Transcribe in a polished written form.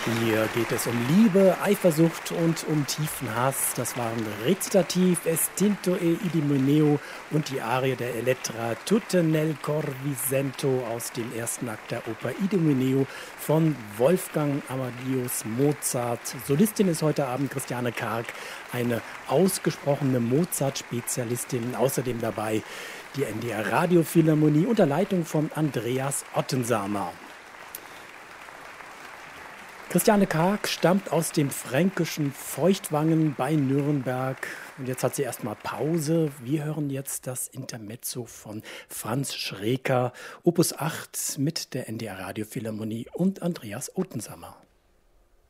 Hier geht es um Liebe, Eifersucht und um tiefen Hass. Das waren Rezitativ, Estinto e Idomeneo und die Arie der Elettra Tutte nel Corvisento aus dem ersten Akt der Oper Idomeneo von Wolfgang Amadeus Mozart. Solistin ist heute Abend Christiane Karg, eine ausgesprochene Mozart-Spezialistin. Außerdem dabei die NDR Radiophilharmonie unter Leitung von Andreas Ottensamer. Christiane Karg stammt aus dem fränkischen Feuchtwangen bei Nürnberg. Und jetzt hat sie erstmal Pause. Wir hören jetzt das Intermezzo von Franz Schreker, Opus 8 mit der NDR Radiophilharmonie und Andreas Ottensamer.